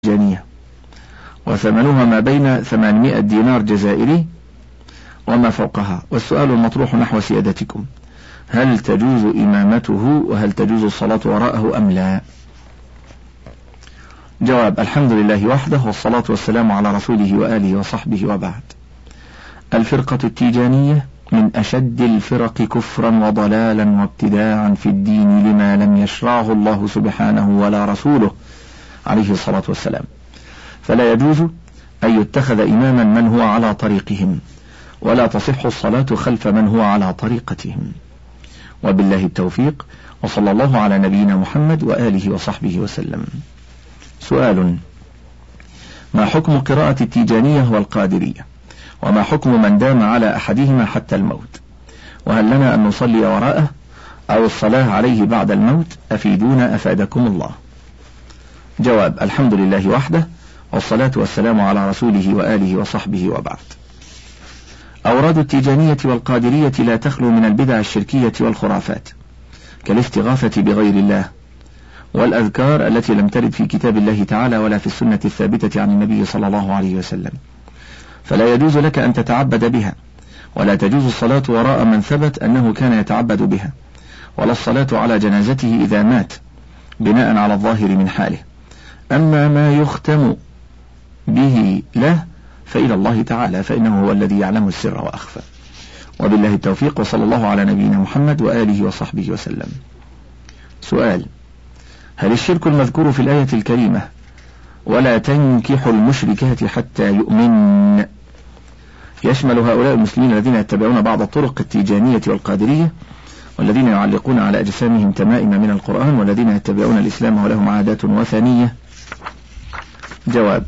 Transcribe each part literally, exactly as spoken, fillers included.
التيجانية، وثمنها ما بين ثمانمائة دينار جزائري وما فوقها. والسؤال المطروح نحو سيادتكم: هل تجوز إمامته وهل تجوز الصلاة وراءه أم لا؟ جواب: الحمد لله وحده، والصلاة والسلام على رسوله وآله وصحبه، وبعد. الفرقة التيجانية من أشد الفرق كفرا وضلالا وابتداعا في الدين لما لم يشرعه الله سبحانه ولا رسوله عليه الصلاة والسلام، فلا يجوز أن يتخذ إماما من هو على طريقهم، ولا تصح الصلاة خلف من هو على طريقتهم. وبالله التوفيق، وصلى الله على نبينا محمد وآله وصحبه وسلم. سؤال: ما حكم قراءة التيجانية والقادرية؟ وما حكم من دام على أحدهما حتى الموت؟ وهل لنا أن نصلي وراءه أو الصلاة عليه بعد الموت؟ أفيدونا أفادكم الله. جواب: الحمد لله وحده، والصلاة والسلام على رسوله وآله وصحبه، وبعد. أوراد التيجانية والقادرية لا تخلو من البدع الشركية والخرافات، كالاستغاثة بغير الله، والأذكار التي لم ترد في كتاب الله تعالى ولا في السنة الثابتة عن النبي صلى الله عليه وسلم، فلا يجوز لك أن تتعبد بها، ولا تجوز الصلاة وراء من ثبت أنه كان يتعبد بها، ولا الصلاة على جنازته إذا مات بناء على الظاهر من حاله. أما ما يختم به له فإلى الله تعالى، فإنه هو الذي يعلم السر وأخفى. وبالله التوفيق، وصلى الله على نبينا محمد وآله وصحبه وسلم. سؤال: هل الشرك المذكور في الآية الكريمة ولا تنكحوا المشركات حتى يؤمن يشمل هؤلاء المسلمين الذين يتبعون بعض الطرق التيجانية والقادرية، والذين يعلقون على أجسامهم تمائم من القرآن، والذين يتبعون الإسلام ولهم عادات وثنية؟ جواب: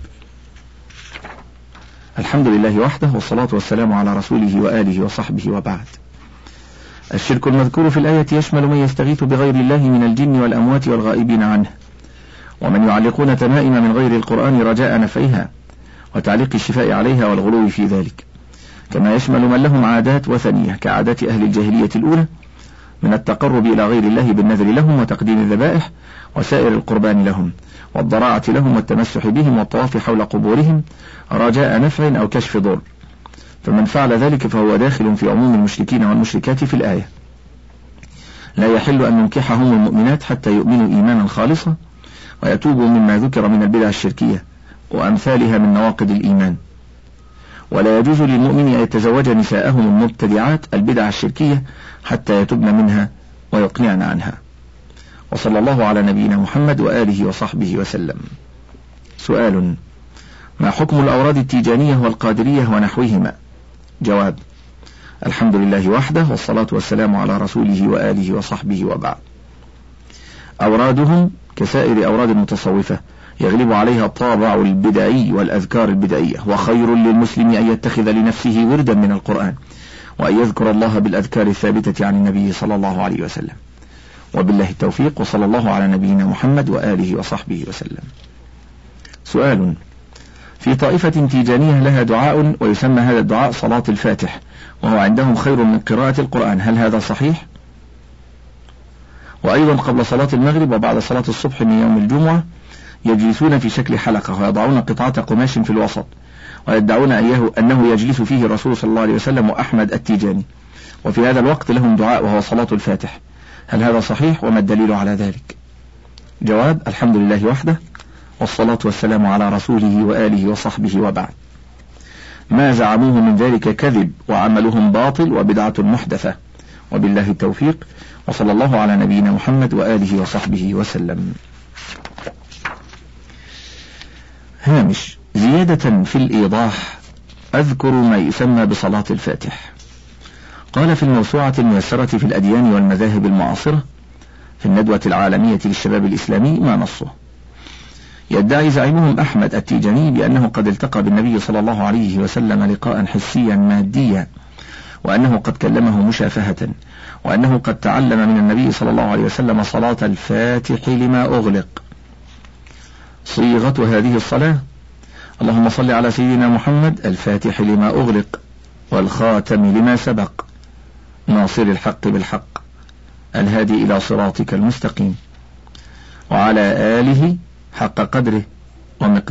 الحمد لله وحده، والصلاة والسلام على رسوله وآله وصحبه، وبعد. الشرك المذكور في الآية يشمل من يستغيث بغير الله من الجن والأموات والغائبين عنه، ومن يعلقون تمائم من غير القرآن رجاء نفعها وتعليق الشفاء عليها والغلو في ذلك، كما يشمل من لهم عادات وثنية كعادات أهل الجاهلية الأولى من التقرب إلى غير الله بالنذر لهم وتقديم الذبائح وسائر القربان لهم والضراعة لهم والتمسح بهم والطواف حول قبورهم رجاء نفع أو كشف ضر، فمن فعل ذلك فهو داخل في عموم المشركين والمشركات في الآية. لا يحل أن ننكحهم المؤمنات حتى يؤمنوا إيمانا خالصا ويتوبوا مما ذكر من البدع الشركية وأمثالها من نواقض الإيمان. ولا يجوز للمؤمن أن يتزوج نساءهم المبتدعات البدع الشركية حتى يتوبن منها ويقنعن عنها. وصلى الله على نبينا محمد وآله وصحبه وسلم. سؤال: ما حكم الأوراد التيجانية والقادرية ونحوهما؟ جواب: الحمد لله وحده، والصلاة والسلام على رسوله وآله وصحبه، وبعد. أورادهم كسائر أوراد المتصوفة يغلب عليها الطابع البدعي والأذكار البدعية، وخير للمسلم أن يتخذ لنفسه وردا من القرآن، وأن يذكر الله بالأذكار الثابتة عن النبي صلى الله عليه وسلم. وبالله التوفيق، وصلى الله على نبينا محمد وآله وصحبه وسلم. سؤال: في طائفة تيجانية لها دعاء ويسمى هذا الدعاء صلاة الفاتح، وهو عندهم خير من قراءة القرآن، هل هذا صحيح؟ وأيضا قبل صلاة المغرب وبعد صلاة الصبح من يوم الجمعة يجلسون في شكل حلقة ويضعون قطعة قماش في الوسط، ويدعون أنه يجلس فيه الرسول صلى الله عليه وسلم وأحمد التيجاني، وفي هذا الوقت لهم دعاء وهو صلاة الفاتح، هل هذا صحيح وما الدليل على ذلك؟ جواب: الحمد لله وحده، والصلاة والسلام على رسوله وآله وصحبه، وبعد. ما زعموه من ذلك كذب وعملهم باطل وبدعة محدثة. وبالله التوفيق، وصلى الله على نبينا محمد وآله وصحبه وسلم. هامش: زيادة في الإيضاح أذكر ما يسمى بصلاة الفاتح. قال في الموسوعة الميسرة في الأديان والمذاهب المعاصرة في الندوة العالمية للشباب الإسلامي ما نصه: يدعي زعيمهم أحمد التيجاني بأنه قد التقى بالنبي صلى الله عليه وسلم لقاء حسيا ماديا، وأنه قد كلمه مشافهة، وأنه قد تعلم من النبي صلى الله عليه وسلم صلاة الفاتح لما أغلق. صيغة هذه الصلاة: اللهم صل على سيدنا محمد الفاتح لما أغلق والخاتم لما سبق ناصر الحق بالحق الهادي إلى صراطك المستقيم، وعلى آله حق قدره ومقدار